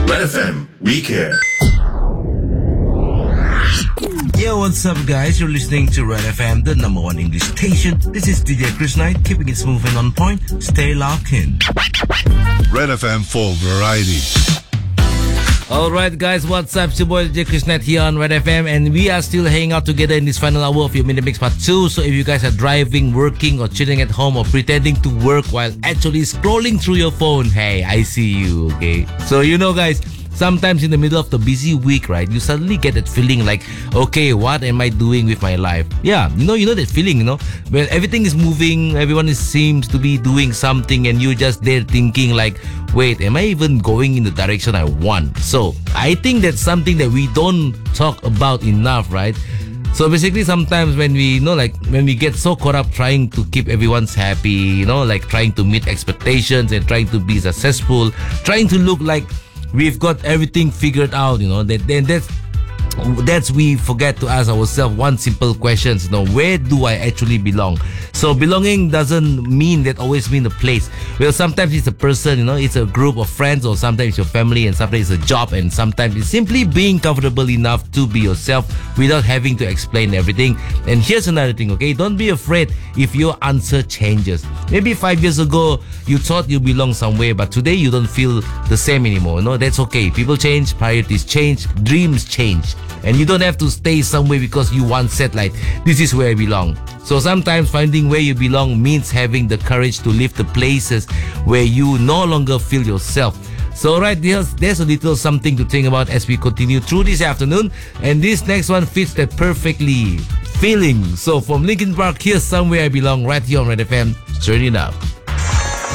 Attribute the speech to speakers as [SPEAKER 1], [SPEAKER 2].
[SPEAKER 1] Red FM, we care.
[SPEAKER 2] Yo, what's up, guys? You're listening to Red FM, the number one English station. This is DJ Chris Knight, keeping it smooth and on point. Stay locked in.
[SPEAKER 3] Red FM for variety.
[SPEAKER 4] Alright guys, what's up? It's your boy DJ Chris Knight here on Red FM, and we are still hanging out together in this final hour of your Minute Mix Part 2. So if you guys are driving, working, or chilling at home, or pretending to work while actually scrolling through your phone, hey, I see you, okay? So you know guys, sometimes in the middle of the busy week, right, you suddenly get that feeling like, okay, what am I doing with my life? Yeah, you know that feeling, where everything is moving, seems to be doing something, and you're just there thinking like, wait, am I even going in the direction I want? So I think that's something that we don't talk about enough, right? So basically, sometimes when we, when we get so caught up trying to keep everyone's happy, trying to meet expectations and trying to be successful, trying to look like we've got everything figured out, that's we forget to ask ourselves one simple question, where do I actually belong? So belonging doesn't mean that always mean a place. Well, sometimes it's a person, it's a group of friends, or sometimes it's your family, and sometimes it's a job, and sometimes it's simply being comfortable enough to be yourself without having to explain everything. And here's another thing, okay? Don't be afraid if your answer changes. Maybe 5 years ago, you thought you belong somewhere, but today you don't feel the same anymore. That's okay. People change, priorities change, dreams change. And you don't have to stay somewhere because you once said like, this is where I belong. So sometimes finding where you belong means having the courage to leave the places where you no longer feel yourself. So right, there's a little something to think about as we continue through this afternoon. And this next one fits that perfectly. Feeling. So from Linkin Park, here's Somewhere I Belong right here on Red FM. Turn it up.